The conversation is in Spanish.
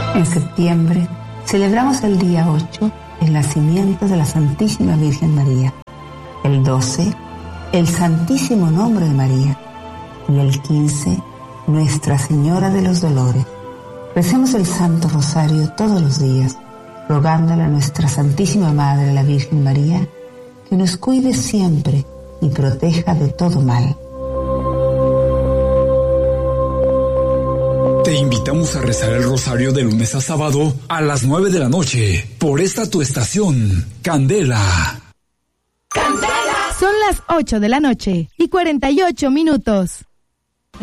En septiembre celebramos el día 8 el nacimiento de la Santísima Virgen María, el 12 el Santísimo Nombre de María y el 15 Nuestra Señora de los Dolores. Recemos el Santo Rosario todos los días, rogándole a nuestra Santísima Madre, la Virgen María, que nos cuide siempre y proteja de todo mal. Te invitamos a rezar el rosario de lunes a sábado a las 9 de la noche por esta tu estación, Candela. ¡Candela! Son las 8 de la noche y 48 minutos.